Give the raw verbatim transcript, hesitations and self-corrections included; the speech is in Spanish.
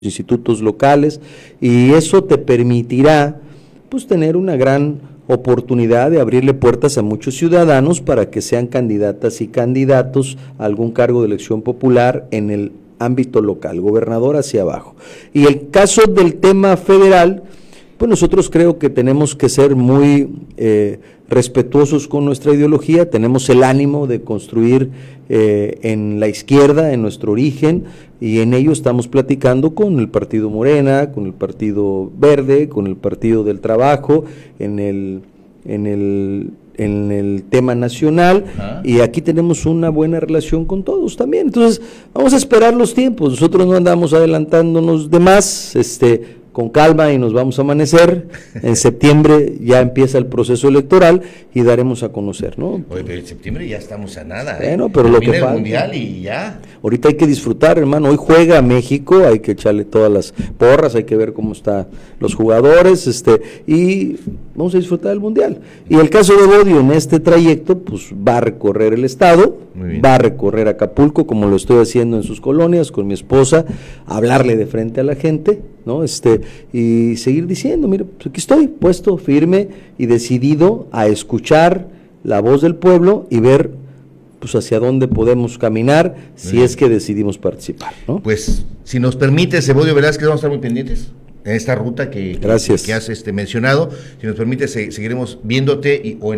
institutos locales, y eso te permitirá pues tener una gran oportunidad de abrirle puertas a muchos ciudadanos para que sean candidatas y candidatos a algún cargo de elección popular en el ámbito local, gobernador hacia abajo. Y el caso del tema federal, pues nosotros creo que tenemos que ser muy eh, respetuosos con nuestra ideología, tenemos el ánimo de construir eh, en la izquierda, en nuestro origen, y en ello estamos platicando con el Partido Morena, con el Partido Verde, con el Partido del Trabajo, en el, en el, en el tema nacional, uh-huh. Y aquí tenemos una buena relación con todos también. Entonces, vamos a esperar los tiempos, nosotros no andamos adelantándonos de más, este... con calma, y nos vamos a amanecer. En septiembre ya empieza el proceso electoral y daremos a conocer, ¿no? Oye, pero en septiembre ya estamos a nada, ¿eh? Bueno, pero lo que el falta, mundial y ya. Ahorita hay que disfrutar, hermano. Hoy juega México, hay que echarle todas las porras, hay que ver cómo están los jugadores, este, y vamos a disfrutar del mundial. Y el caso de Bodio en este trayecto, pues va a recorrer el estado, va a recorrer Acapulco, como lo estoy haciendo en sus colonias con mi esposa, hablarle de frente a la gente, ¿no? Este, y seguir diciendo, mira, pues aquí estoy, puesto firme y decidido a escuchar la voz del pueblo y ver pues hacia dónde podemos caminar si Bien. es que decidimos participar, ¿no? Pues, si nos permite, Evodio Velázquez, vamos a estar muy pendientes en esta ruta que, que, que has este, mencionado. Si nos permite, se, seguiremos viéndote y, o en